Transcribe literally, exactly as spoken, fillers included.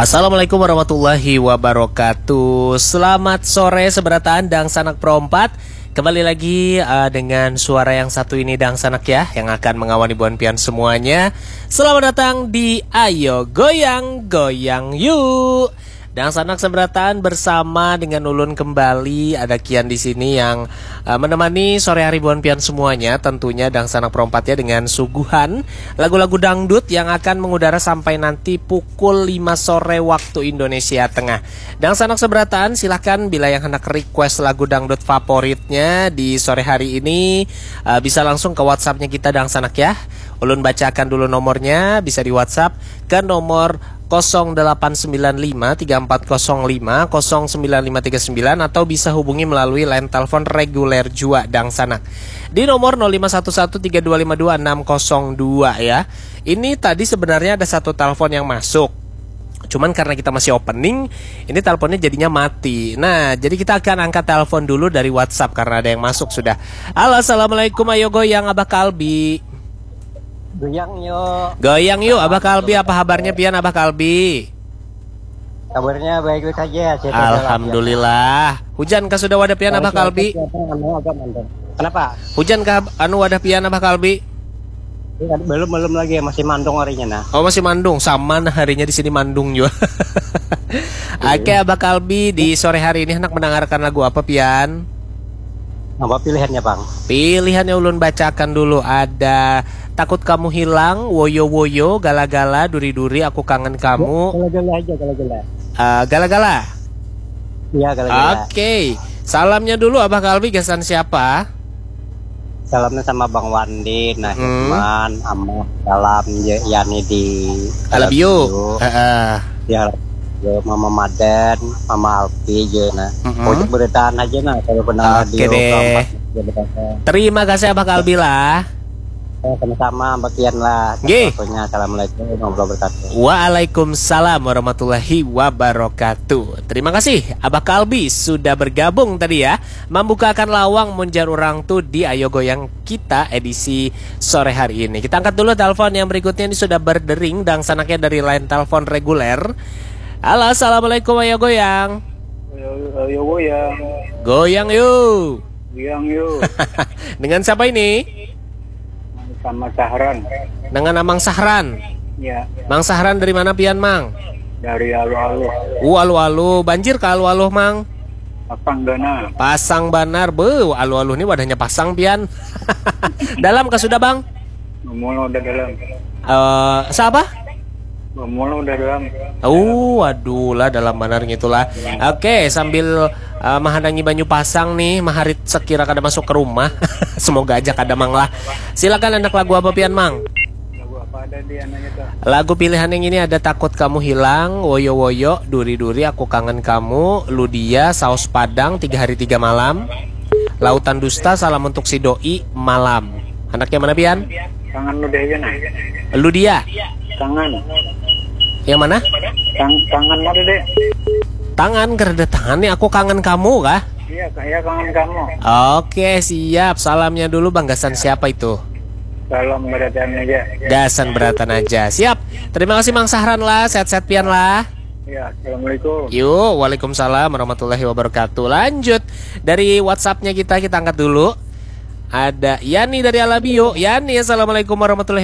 Assalamualaikum warahmatullahi wabarakatuh. Selamat sore seberataan Dang Sanak Perompat. Kembali lagi uh, dengan suara yang satu ini Dang Sanak ya, yang akan mengawani buan pian semuanya. Selamat datang di Ayo Goyang Goyang Yuk. Dang Sanak seberataan bersama dengan Ulun kembali. Ada Kian di sini yang uh, menemani sore hari buan pian semuanya. Tentunya Dang Sanak Perompat ya, dengan suguhan lagu-lagu dangdut yang akan mengudara sampai nanti pukul lima sore waktu Indonesia Tengah. Dang Sanak seberataan, silahkan bila yang hendak request lagu dangdut favoritnya di sore hari ini, uh, bisa langsung ke WhatsAppnya kita Dang Sanak ya. Ulun bacakan dulu nomornya, bisa di WhatsApp ke nomor nol delapan sembilan lima tiga empat nol lima nol sembilan lima tiga sembilan, atau bisa hubungi melalui line telepon reguler Jua Dang Sanak di nomor nol lima satu satu tiga dua lima dua enam nol dua ya. Ini tadi sebenarnya ada satu telepon yang masuk, cuman karena kita masih opening, ini teleponnya jadinya mati. Nah, jadi kita akan angkat telepon dulu dari WhatsApp karena ada yang masuk sudah. Halo, assalamualaikum, ayo goyang Abah Kalbi. Goyang yuk. Goyang yuk Abah Kalbi, apa kabarnya pian Abah Kalbi? Kabarnya baik-baik saja. Alhamdulillah. Hujan kah sudah wadah pian Abah Kalbi? Kenapa? Hujan kah anu wadah pian Abah Kalbi? Belum belum lagi, masih mandung harinya nah. Oh, masih mandung, sama nah harinya di sini mandung juga. Oke Abah Kalbi, di sore hari ini hendak mendengarkan lagu apa pian? Apa pilihannya bang? Pilihannya ulun bacakan dulu. Ada Takut Kamu Hilang, Woyo Woyo, Gala-gala, Duri-duri, Aku Kangen Kamu. Gala-gala aja, gala-gala. Uh, gala-gala. Iya, gala-gala. Oke, okay. Salamnya dulu Abah Kalbi, gasan siapa? Salamnya sama Bang Wandi, nah hmm. Hikman, Amma, salam Yani di Alabio. Uh, ya, Mama Maden, Mama Alfi aja nah. Mm-hmm. Pojok beritaan aja nah, kalau benar Oke okay deh. Terima kasih Abah Kalbi lah. Sama-sama bagian lah. Contohnya assalamualaikum warahmatullahi wabarakatuh. Waalaikumsalam warahmatullahi wabarakatuh. Terima kasih Abah Kalbi sudah bergabung tadi ya, membukakan lawang munjar orang tuh di Ayo Goyang kita edisi sore hari ini. Kita angkat dulu telepon yang berikutnya, ini sudah berdering Dang Sanaknya dari line telepon reguler. Halo, assalamualaikum, ayo goyang. Ayo, ayo goyang. Goyang yuk. Goyang yuk. Dengan siapa ini? Sama Sahran. Dengan Amang Sahran. Ya. Mang Sahran dari mana pian Mang? Dari Alu-Alu. Uh, Alu-Alu. Banjir ke Alu-Alu Mang? Pasang Banar. Pasang Banar. Be, Alu-Alu ini wadahnya pasang pian. Dalam kah sudah Bang? Mulu udah dalam. Uh, siapa? Mulu udah dalam. Oh, waduh lah dalam Banar gitulah. Oke, sambil uh, mahadangi banyu pasang nih, maharit sekira kada masuk ke rumah. Semoga aja kada Mang lah. Silakan anak lagu apa pian Mang? Lagu apa ada di anaknya tuh? Lagu pilihan yang ini ada Takut Kamu Hilang, Woyo Woyo, Duri-duri, Aku Kangen Kamu, Ludia, Saus Padang, Tiga Hari Tiga Malam, Lautan Dusta, Salam Untuk Si Doi, Malam. Anaknya mana pian? Tangan lu deh ya nah. Ludia. Tangan. Yang mana? Tang tangan mana deh? Tangan, kereda tangan nih, Aku Kangen Kamu kah? Iya, kayak kangen kamu. Oke, siap. Salamnya dulu Bang, gasan siapa itu? Salam beratan aja. Gasan beratan aja. Siap. Terima kasih Mang Sahran lah, sehat-sehat pian lah. Ya, assalamualaikum. Yuk, waalaikumsalam warahmatullahi wabarakatuh. Lanjut dari WhatsAppnya kita, kita angkat dulu. Ada Yani dari Alabio. Yani, assalamualaikum warahmatullahi wabarakatuh.